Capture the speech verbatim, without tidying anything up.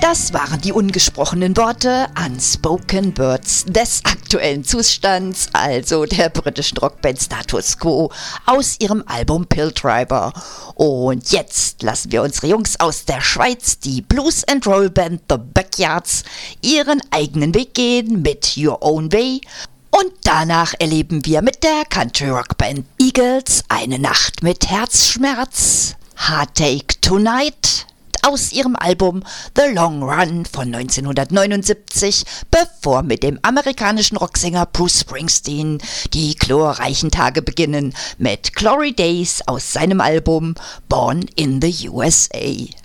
Das waren die ungesprochenen Worte, Unspoken Words des aktuellen Zustands, also der britischen Rockband Status Quo, aus ihrem Album Pill Driver. Und jetzt lassen wir unsere Jungs aus der Schweiz, die Blues and Roll Band The Backyards, ihren eigenen Weg gehen mit Your Own Way. Und danach erleben wir mit der Country Rock Band Eagles eine Nacht mit Herzschmerz, Heartache Tonight, aus ihrem Album The Long Run von neunzehnhundertneunundsiebzig, bevor mit dem amerikanischen Rocksänger Bruce Springsteen die glorreichen Tage beginnen mit Glory Days aus seinem Album Born in the U S A.